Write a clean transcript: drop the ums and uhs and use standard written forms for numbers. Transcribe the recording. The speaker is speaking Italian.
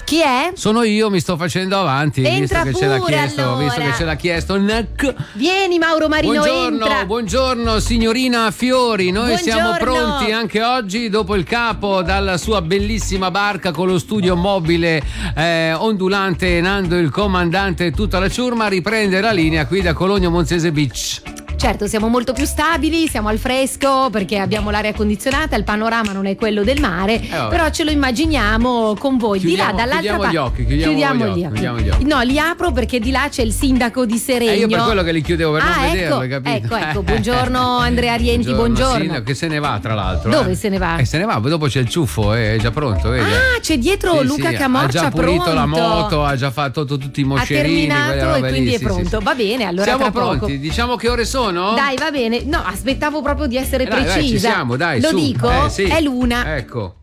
Chi è? Sono io, mi sto facendo avanti. Entra visto che pure, ce l'ha chiesto, allora. visto che ce l'ha chiesto Nick. Vieni Mauro Marino, entra. Buongiorno signorina Fiori, noi siamo pronti anche oggi dopo il capo dalla sua bellissima barca con lo studio mobile ondulante Nando il comandante e tutta la ciurma riprende la linea qui da Cologno Monzese Beach. Certo, siamo molto più stabili, siamo al fresco perché abbiamo l'aria condizionata, il panorama non è quello del mare, però ce lo immaginiamo con voi. Di là, dall'altra parte. Chiudiamo gli occhi. No, li apro perché di là c'è il sindaco di Seregno. Io per quello che li chiudevo per non vederlo, capito? Ecco. Buongiorno Andrea Rienti, buongiorno. Sindaco, che se ne va tra l'altro. Dove se ne va? Se ne va, dopo c'è il ciuffo, è già pronto, vedi? Ah, c'è dietro Luca Camorcia, ha già pulito la moto, ha già fatto tutti i moscerini. Ha terminato e quindi è pronto. Sì. Va bene, allora siamo pronti, diciamo che ore sono? Dai, va bene. No, aspettavo proprio di essere precisa. Dai, ci siamo, dai. Lo dico? Sì. È l'una. Ecco.